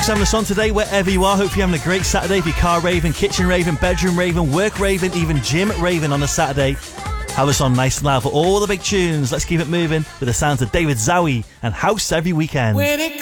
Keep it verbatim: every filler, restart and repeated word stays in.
Thanks for having us on today, wherever you are. Hope you're having a great Saturday. If you're car raving, kitchen raving, bedroom raving, work raving, even gym raving on a Saturday, have us on nice and loud for all the big tunes. Let's keep it moving with the sounds of David Zowie and House Every Weekend. When it